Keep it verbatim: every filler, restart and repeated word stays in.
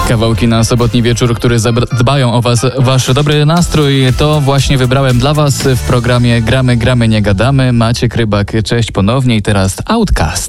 Kawałki na sobotni wieczór, które dbają o was, wasz dobry nastrój, to właśnie wybrałem dla was w programie Gramy, Gramy, Nie Gadamy. Maciek Rybak, cześć ponownie i teraz Outcast.